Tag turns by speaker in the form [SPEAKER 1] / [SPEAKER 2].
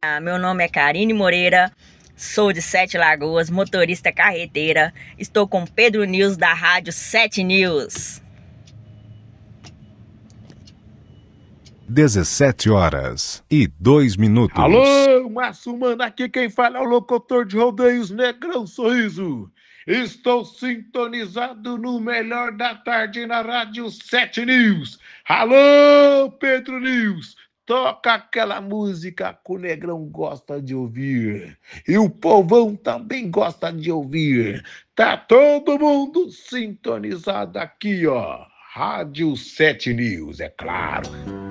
[SPEAKER 1] Meu nome é Karine Moreira, sou de Sete Lagoas, motorista carreteira. Estou com Pedro News da Rádio 7 News.
[SPEAKER 2] 17h02.
[SPEAKER 3] Alô, Márcio Mano, aqui quem fala é o locutor de rodeios Negrão Sorriso. Estou sintonizado no melhor da tarde na Rádio 7 News. Alô, Pedro News, toca aquela música que o Negrão gosta de ouvir. E o povão também gosta de ouvir. Tá todo mundo sintonizado aqui, ó. Rádio 7 News, é claro.